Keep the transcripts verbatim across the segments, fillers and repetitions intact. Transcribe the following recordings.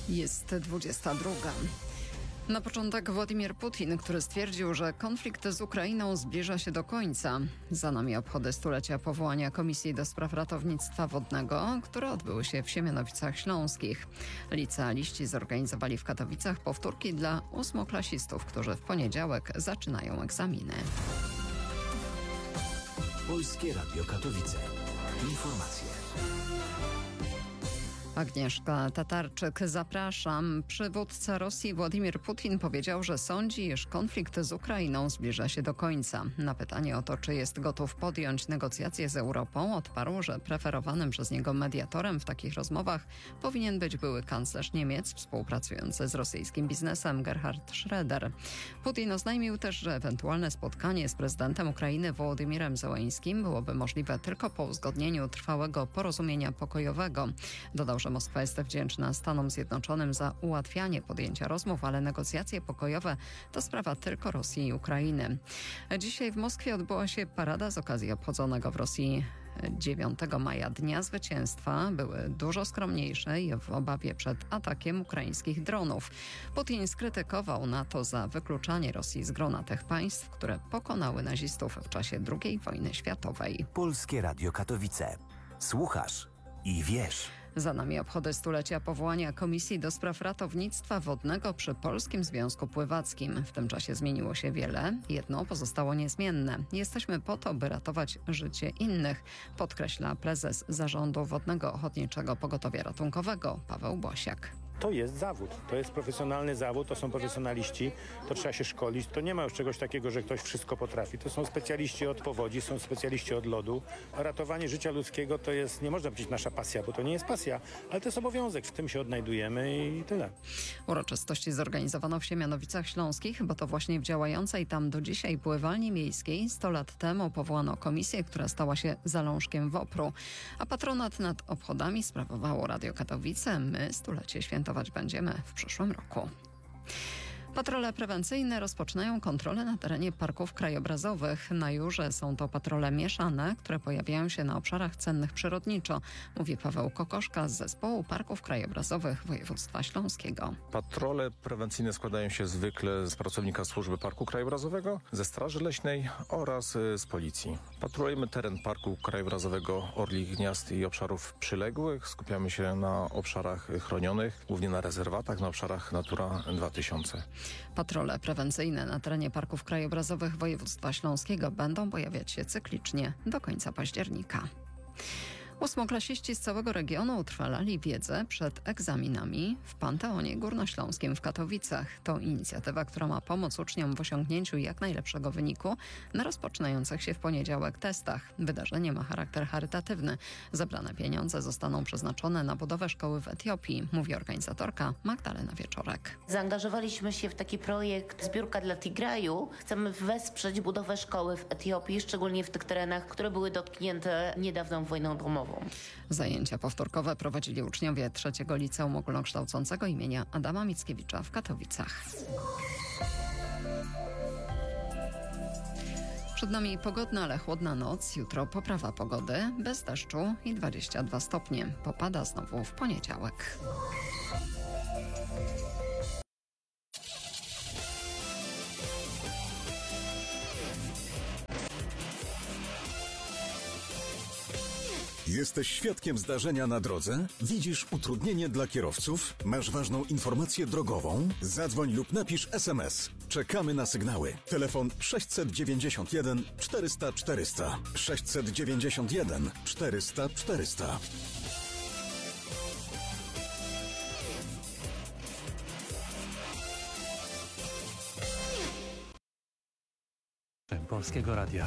Jest dwudziesta druga. Na początek Władimir Putin, który stwierdził, że konflikt z Ukrainą zbliża się do końca. Za nami obchody stulecia powołania Komisji do Spraw Ratownictwa Wodnego, które odbyły się w Siemianowicach Śląskich. Licealiści zorganizowali w Katowicach powtórki dla ósmoklasistów, którzy w poniedziałek zaczynają egzaminy. Polskie Radio Katowice. Informacje. Agnieszka Tatarczyk, zapraszam. Przywódca Rosji Władimir Putin powiedział, że sądzi, iż konflikt z Ukrainą zbliża się do końca. Na pytanie o to, czy jest gotów podjąć negocjacje z Europą, odparł, że preferowanym przez niego mediatorem w takich rozmowach powinien być były kanclerz Niemiec współpracujący z rosyjskim biznesem Gerhard Schröder. Putin oznajmił też, że ewentualne spotkanie z prezydentem Ukrainy Wołodymirem Zełeńskim byłoby możliwe tylko po uzgodnieniu trwałego porozumienia pokojowego. Dodał, że Moskwa jest wdzięczna Stanom Zjednoczonym za ułatwianie podjęcia rozmów, ale negocjacje pokojowe to sprawa tylko Rosji i Ukrainy. Dzisiaj w Moskwie odbyła się parada z okazji obchodzonego w Rosji dziewiątego maja Dnia Zwycięstwa. Były dużo skromniejsze i w obawie przed atakiem ukraińskich dronów. Putin skrytykował NATO za wykluczanie Rosji z grona tych państw, które pokonały nazistów w czasie drugiej wojny światowej. Polskie Radio Katowice. Słuchasz i wiesz. Za nami obchody stulecia powołania Komisji do Spraw Ratownictwa Wodnego przy Polskim Związku Pływackim. W tym czasie zmieniło się wiele. Jedno pozostało niezmienne. Jesteśmy po to, by ratować życie innych, podkreśla prezes Zarządu Wodnego Ochotniczego Pogotowia Ratunkowego Paweł Bosiak. To jest zawód, to jest profesjonalny zawód, to są profesjonaliści, to trzeba się szkolić, to nie ma już czegoś takiego, że ktoś wszystko potrafi. To są specjaliści od powodzi, są specjaliści od lodu. Ratowanie życia ludzkiego to jest, nie można powiedzieć nasza pasja, bo to nie jest pasja, ale to jest obowiązek, w tym się odnajdujemy i tyle. Uroczystości zorganizowano w Siemianowicach Śląskich, bo to właśnie w działającej tam do dzisiaj pływalni miejskiej sto lat temu powołano komisję, która stała się zalążkiem WOPR-u, a patronat nad obchodami sprawowało Radio Katowice. My stulecie świętować będziemy w przyszłym roku. Patrole prewencyjne rozpoczynają kontrolę na terenie parków krajobrazowych. Na Jurze są to patrole mieszane, które pojawiają się na obszarach cennych przyrodniczo, mówi Paweł Kokoszka z Zespołu Parków Krajobrazowych Województwa Śląskiego. Patrole prewencyjne składają się zwykle z pracownika Służby Parku Krajobrazowego, ze Straży Leśnej oraz z Policji. Patrolujemy teren Parku Krajobrazowego Orlich Gniazd i obszarów przyległych. Skupiamy się na obszarach chronionych, głównie na rezerwatach, na obszarach Natura dwa tysiące. Patrole prewencyjne na terenie parków krajobrazowych województwa śląskiego będą pojawiać się cyklicznie do końca października. Ósmoklasiści z całego regionu utrwalali wiedzę przed egzaminami w Panteonie Górnośląskim w Katowicach. To inicjatywa, która ma pomóc uczniom w osiągnięciu jak najlepszego wyniku na rozpoczynających się w poniedziałek testach. Wydarzenie ma charakter charytatywny. Zebrane pieniądze zostaną przeznaczone na budowę szkoły w Etiopii, mówi organizatorka Magdalena Wieczorek. Zaangażowaliśmy się w taki projekt Zbiórka dla Tigraju. Chcemy wesprzeć budowę szkoły w Etiopii, szczególnie w tych terenach, które były dotknięte niedawną wojną domową. Zajęcia powtórkowe prowadzili uczniowie trzeciego Liceum Ogólnokształcącego imienia Adama Mickiewicza w Katowicach. Przed nami pogodna, ale chłodna noc. Jutro poprawa pogody, bez deszczu i dwadzieścia dwa stopnie. Popada znowu w poniedziałek. Jesteś świadkiem zdarzenia na drodze? Widzisz utrudnienie dla kierowców? Masz ważną informację drogową? Zadzwoń lub napisz es em es. Czekamy na sygnały. Telefon sześćset dziewięćdziesiąt jeden czterysta czterysta. sześćset dziewięćdziesiąt jeden czterysta czterysta. Polskiego Radia.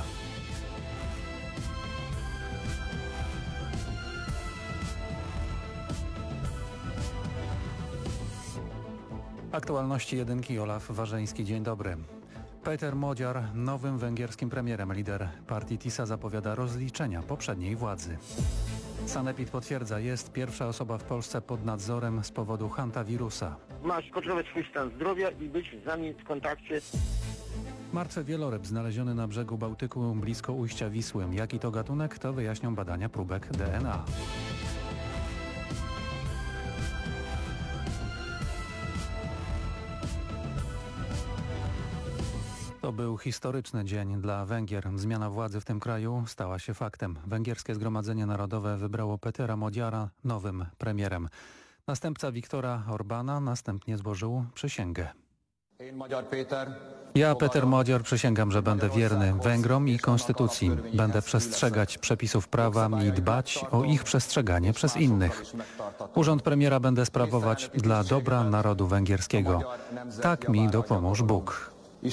Aktualności jedynki. Olaf Warzeński. Dzień dobry. Peter Modziar nowym węgierskim premierem. Lider partii TISA zapowiada rozliczenia poprzedniej władzy. Sanepid potwierdza, jest pierwsza osoba w Polsce pod nadzorem z powodu hantawirusa. Masz kontrolować swój stan zdrowia i być z nami w kontakcie. Martwy wieloryb znaleziony na brzegu Bałtyku blisko ujścia Wisły. Jaki to gatunek, to wyjaśnią badania próbek D N A. To był historyczny dzień dla Węgier. Zmiana władzy w tym kraju stała się faktem. Węgierskie Zgromadzenie Narodowe wybrało Petera Modiara nowym premierem. Następca Viktora Orbána następnie złożył przysięgę. Ja, Peter Modziar, przysięgam, że będę wierny Węgrom i konstytucji. Będę przestrzegać przepisów prawa i dbać o ich przestrzeganie przez innych. Urząd premiera będę sprawować dla dobra narodu węgierskiego. Tak mi dopomóż Bóg.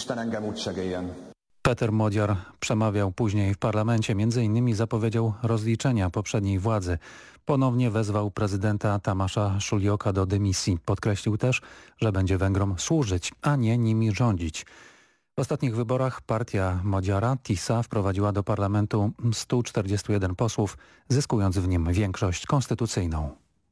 Peter Modziar przemawiał później w parlamencie. Między innymi zapowiedział rozliczenia poprzedniej władzy. Ponownie wezwał prezydenta Tamasza Szulioka do dymisji. Podkreślił też, że będzie Węgrom służyć, a nie nimi rządzić. W ostatnich wyborach partia Modziara, TISA, wprowadziła do parlamentu stu czterdziestu jeden posłów, zyskując w nim większość konstytucyjną.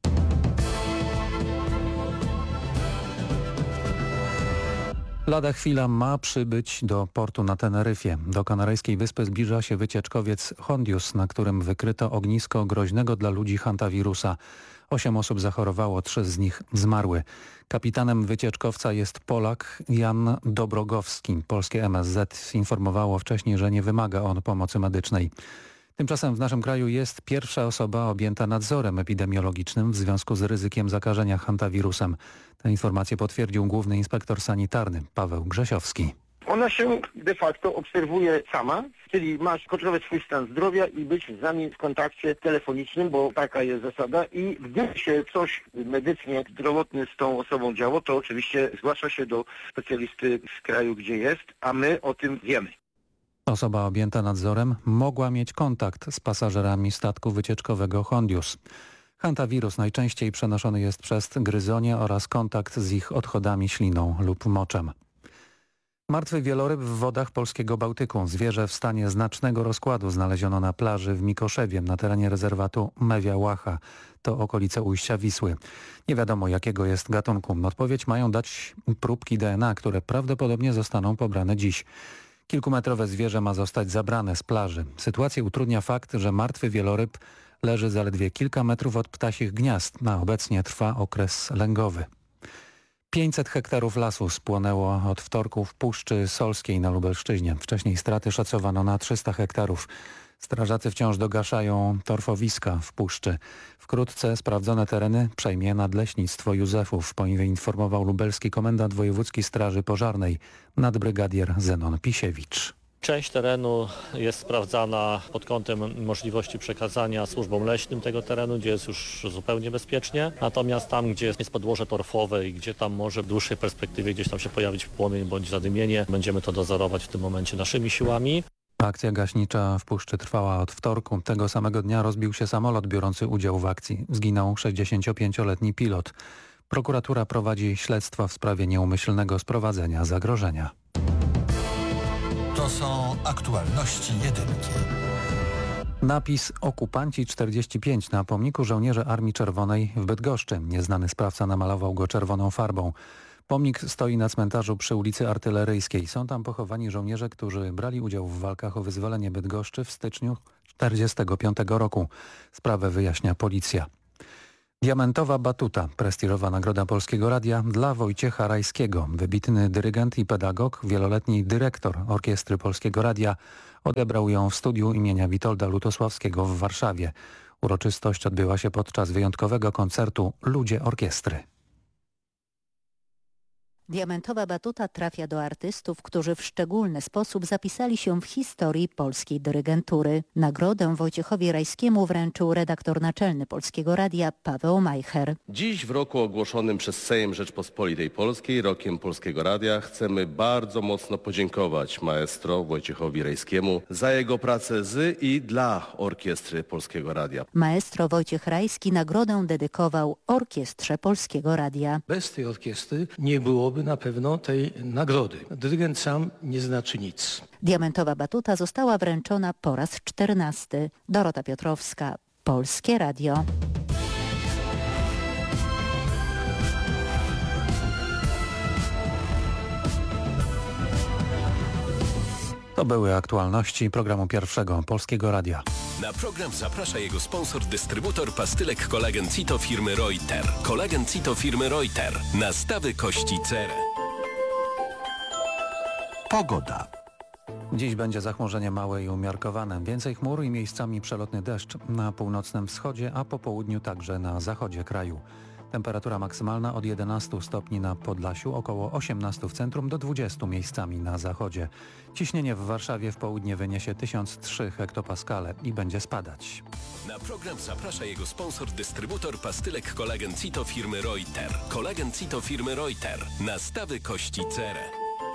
Lada chwila ma przybyć do portu na Teneryfie. Do kanaryjskiej wyspy zbliża się wycieczkowiec Hondius, na którym wykryto ognisko groźnego dla ludzi hantawirusa. Osiem osób zachorowało, trzy z nich zmarły. Kapitanem wycieczkowca jest Polak Jan Dobrogowski. Polskie M S Z informowało wcześniej, że nie wymaga on pomocy medycznej. Tymczasem w naszym kraju jest pierwsza osoba objęta nadzorem epidemiologicznym w związku z ryzykiem zakażenia hantawirusem. Tę informację potwierdził główny inspektor sanitarny Paweł Grzesiowski. Ona się de facto obserwuje sama, czyli masz kontrolować swój stan zdrowia i być z nami w kontakcie telefonicznym, bo taka jest zasada i gdyby się coś medycznie, zdrowotnie z tą osobą działo, to oczywiście zgłasza się do specjalisty z kraju, gdzie jest, a my o tym wiemy. Osoba objęta nadzorem mogła mieć kontakt z pasażerami statku wycieczkowego Hondius. Hantawirus najczęściej przenoszony jest przez gryzonie oraz kontakt z ich odchodami, śliną lub moczem. Martwy wieloryb w wodach polskiego Bałtyku. Zwierzę w stanie znacznego rozkładu znaleziono na plaży w Mikoszewie na terenie rezerwatu Mewia Łacha. To okolice ujścia Wisły. Nie wiadomo, jakiego jest gatunku. Odpowiedź mają dać próbki D N A, które prawdopodobnie zostaną pobrane dziś. Kilkumetrowe zwierzę ma zostać zabrane z plaży. Sytuację utrudnia fakt, że martwy wieloryb leży zaledwie kilka metrów od ptasich gniazd, a obecnie trwa okres lęgowy. pięćset hektarów lasu spłonęło od wtorku w Puszczy Solskiej na Lubelszczyźnie. Wcześniej straty szacowano na trzysta hektarów. Strażacy wciąż dogaszają torfowiska w puszczy. Wkrótce sprawdzone tereny przejmie Nadleśnictwo Józefów, poinformował lubelski komendant wojewódzki Straży Pożarnej, nadbrygadier Zenon Pisiewicz. Część terenu jest sprawdzana pod kątem możliwości przekazania służbom leśnym tego terenu, gdzie jest już zupełnie bezpiecznie. Natomiast tam, gdzie jest podłoże torfowe i gdzie tam może w dłuższej perspektywie gdzieś tam się pojawić płomień bądź zadymienie, będziemy to dozorować w tym momencie naszymi siłami. Akcja gaśnicza w puszczy trwała od wtorku. Tego samego dnia rozbił się samolot biorący udział w akcji. Zginął sześćdziesięciopięcioletni pilot. Prokuratura prowadzi śledztwo w sprawie nieumyślnego sprowadzenia zagrożenia. To są aktualności jedynki. Napis Okupanci czterdzieści pięć na pomniku żołnierzy Armii Czerwonej w Bydgoszczy. Nieznany sprawca namalował go czerwoną farbą. Pomnik stoi na cmentarzu przy ulicy Artyleryjskiej. Są tam pochowani żołnierze, którzy brali udział w walkach o wyzwolenie Bydgoszczy w styczniu czterdziestego piątego roku. Sprawę wyjaśnia policja. Diamentowa batuta, prestiżowa nagroda Polskiego Radia dla Wojciecha Rajskiego. Wybitny dyrygent i pedagog, wieloletni dyrektor Orkiestry Polskiego Radia odebrał ją w studiu imienia Witolda Lutosławskiego w Warszawie. Uroczystość odbyła się podczas wyjątkowego koncertu Ludzie Orkiestry. Diamentowa batuta trafia do artystów, którzy w szczególny sposób zapisali się w historii polskiej dyrygentury. Nagrodę Wojciechowi Rajskiemu wręczył redaktor naczelny Polskiego Radia Paweł Majcher. Dziś w roku ogłoszonym przez Sejm Rzeczpospolitej Polskiej Rokiem Polskiego Radia chcemy bardzo mocno podziękować maestro Wojciechowi Rajskiemu za jego pracę z i dla Orkiestry Polskiego Radia. Maestro Wojciech Rajski nagrodę dedykował Orkiestrze Polskiego Radia. Bez tej orkiestry nie byłoby na pewno tej nagrody. Dyrygent sam nie znaczy nic. Diamentowa batuta została wręczona po raz czternasty. Dorota Piotrowska, Polskie Radio. To były aktualności programu pierwszego Polskiego Radia. Na program zaprasza jego sponsor, dystrybutor pastylek Kolagen Cito firmy Reuter. Kolagen Cito firmy Reuter. Nastawy kości cerę. Pogoda. Dziś będzie zachmurzenie małe i umiarkowane. Więcej chmur i miejscami przelotny deszcz na północnym wschodzie, a po południu także na zachodzie kraju. Temperatura maksymalna od jedenastu stopni na Podlasiu, około osiemnastu w centrum do dwudziestu miejscami na zachodzie. Ciśnienie w Warszawie w południe wyniesie tysiąc trzy hektopaskale i będzie spadać. Na program zaprasza jego sponsor, dystrybutor pastylek kolagen Cito firmy Reuter. Kolagen Cito firmy Reuter. Nastawy kości cerę.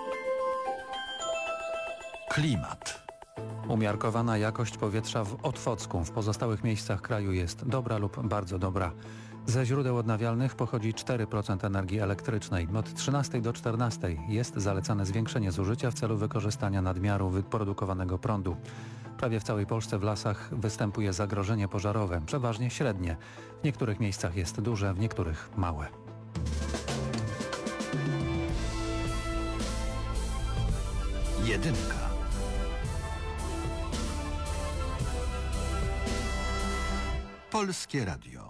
Klimat. Umiarkowana jakość powietrza w Otwocku. W pozostałych miejscach kraju jest dobra lub bardzo dobra. Ze źródeł odnawialnych pochodzi cztery procent energii elektrycznej. Od trzynastej do czternastej jest zalecane zwiększenie zużycia w celu wykorzystania nadmiaru wyprodukowanego prądu. Prawie w całej Polsce w lasach występuje zagrożenie pożarowe, przeważnie średnie. W niektórych miejscach jest duże, w niektórych małe. Jedynka. Polskie Radio.